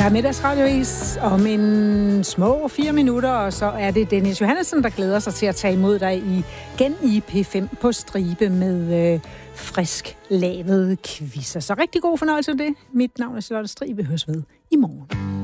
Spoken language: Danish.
Der er middagsradiovis om en små 4 minutter, og så er det Dennis Johannesson, der glæder sig til at tage imod dig igen i P5 på stribe med frisk lavede quizzer. Så rigtig god fornøjelse med det. Mit navn er Charlotte Stribe. Høres ved i morgen.